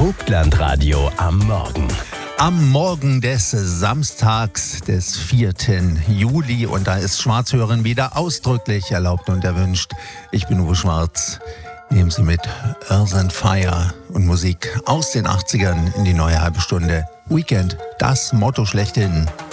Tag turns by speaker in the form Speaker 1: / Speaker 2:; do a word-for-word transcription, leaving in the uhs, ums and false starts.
Speaker 1: Vogtlandradio am Morgen.
Speaker 2: Am Morgen des Samstags, des vierten Juli. Und da ist Schwarzhören wieder ausdrücklich erlaubt und erwünscht. Ich bin Uwe Schwarz. Nehmen Sie mit Earth and Fire und Musik aus den achtzigern in die neue halbe Stunde. Weekend, das Motto schlechthin.